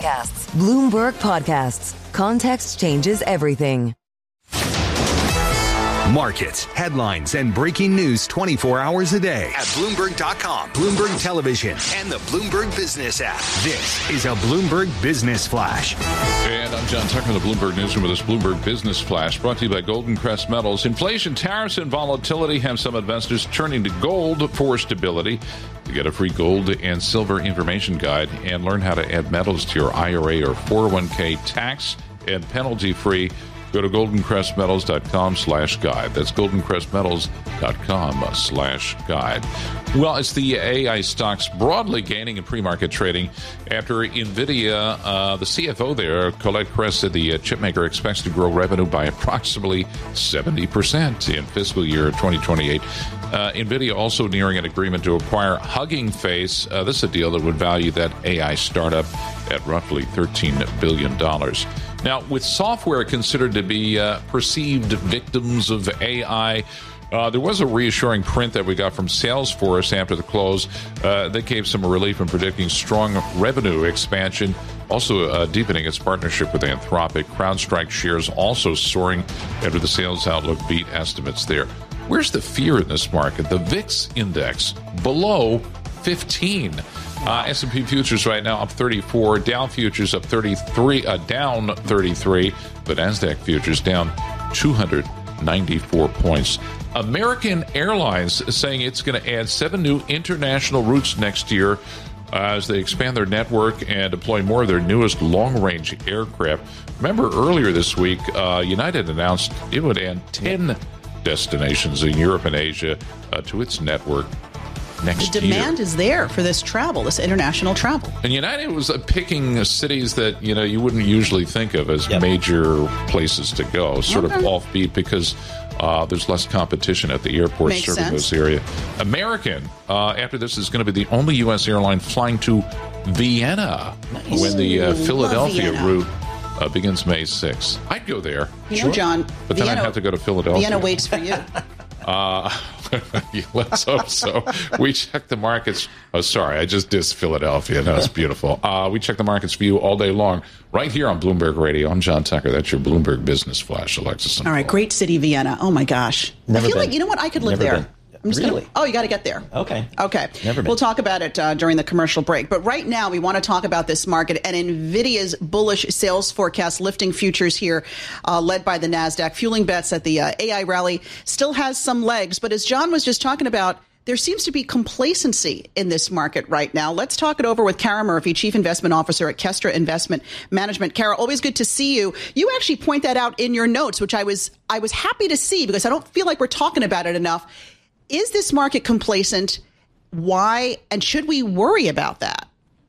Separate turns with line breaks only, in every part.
Podcasts. Bloomberg Podcasts. Context changes everything.
Markets, headlines, and breaking news 24 hours a day at Bloomberg.com, Bloomberg Television, and the Bloomberg Business app. This is a Bloomberg Business Flash.
And I'm John Tucker in the Bloomberg Newsroom with this Bloomberg Business Flash, brought to you by Golden Crest Metals. Inflation, tariffs, and volatility have some investors turning to gold for stability. To get a free gold and silver information guide and learn how to add metals to your IRA or 401k tax and penalty-free, go to goldencrestmetals.com/guide. That's goldencrestmetals.com/guide. Well, it's the AI stocks broadly gaining in pre-market trading after NVIDIA, the CFO there, Colette Kress, said the chipmaker expects to grow revenue by approximately 70% in fiscal year 2028. NVIDIA also nearing an agreement to acquire Hugging Face. This is a deal that would value that AI startup at roughly $13 billion. Now, with software considered to be perceived victims of AI, there was a reassuring print that we got from Salesforce after the close that gave some relief in predicting strong revenue expansion, also deepening its partnership with Anthropic. CrowdStrike shares also soaring after the sales outlook beat estimates there. Where's the fear in this market? The VIX index below 15. S&P futures right now up 34, Dow futures up 33, down 33, but NASDAQ futures down 294 points. American Airlines is saying it's going to add 7 new international routes next year as they expand their network and deploy more of their newest long-range aircraft. Remember earlier this week, United announced it would add 10 destinations in Europe and Asia to its network next
year. The demand is there for this travel, this international travel.
And United was picking cities that, you wouldn't usually think of as major places to go, sort of offbeat because there's less competition at the airport serving those areas. American, after this, is going to be the only U.S. airline flying to Vienna when the Philadelphia route begins May 6th. I'd go there.
John,
but then I'd have to go to Philadelphia.
Vienna waits for you.
Let's hope so. We check the markets. Oh, sorry, I just dissed Philadelphia. No, it's beautiful. We check the markets for you all day long, right here on Bloomberg Radio. I'm John Tucker. That's your Bloomberg Business Flash, Alexis.
All right, great city, Vienna. Oh my gosh, I feel like I could live there. I'm just
really?
You got to get there.
Okay.
Never been. We'll talk about it during the commercial break. But right now, we want to talk about this market and NVIDIA's bullish sales forecast lifting futures here, led by the NASDAQ, fueling bets that the AI rally still has some legs. But as John was just talking about, there seems to be complacency in this market right now. Let's talk it over with Kara Murphy, Chief Investment Officer at Kestra Investment Management. Kara, always good to see you. You actually point that out in your notes, which I was happy to see because I don't feel like we're talking about it enough. Is this market complacent? Why? And should we worry about that?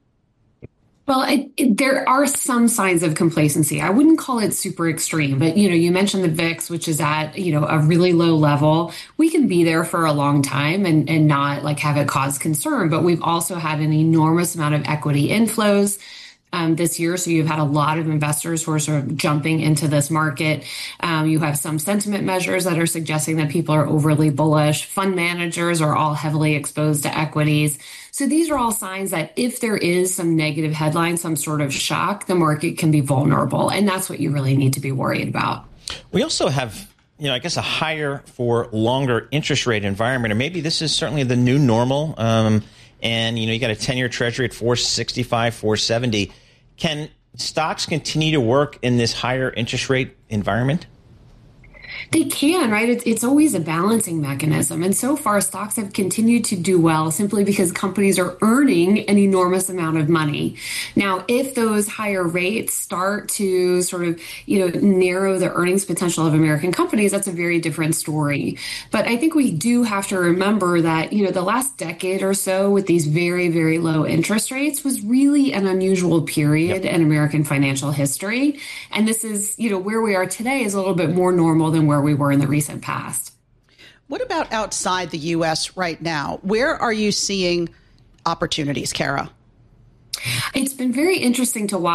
Well, there are some signs of complacency. I wouldn't call it super extreme, but, you mentioned the VIX, which is at, a really low level. We can be there for a long time and not have it cause concern, but we've also had an enormous amount of equity inflows this year. So you've had a lot of investors who are sort of jumping into this market. You have some sentiment measures that are suggesting that people are overly bullish. Fund managers are all heavily exposed to equities. So these are all signs that if there is some negative headline, some sort of shock, the market can be vulnerable. And that's what you really need to be worried about.
We also have, I guess a higher for longer interest rate environment, or maybe this is certainly the new normal. And, you got a 10-year treasury at 465, 470. Can stocks continue to work in this higher interest rate environment?
They can, right? It's always a balancing mechanism. And so far, stocks have continued to do well simply because companies are earning an enormous amount of money. Now, if those higher rates start to sort of, narrow the earnings potential of American companies, that's a very different story. But I think we do have to remember that, the last decade or so with these very, very low interest rates was really an unusual period in American financial history. And this is, where we are today is a little bit more normal than where we were in the recent past.
What about outside the U.S. right now? Where are you seeing opportunities, Kara?
It's been very interesting to watch.